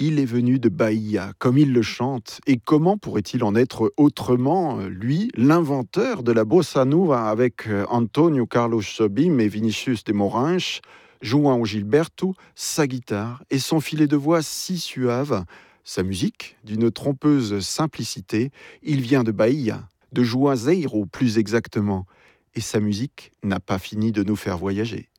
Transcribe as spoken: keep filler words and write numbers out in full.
Il est venu de Bahia, comme il le chante. Et comment pourrait-il en être autrement, lui, l'inventeur de la bossa nova avec euh, Antonio Carlos Jobim et Vinicius de Moraes, João Gilberto, sa guitare et son filet de voix si suave, sa musique, d'une trompeuse simplicité, il vient de Bahia, de Juazeiro plus exactement. Et sa musique n'a pas fini de nous faire voyager.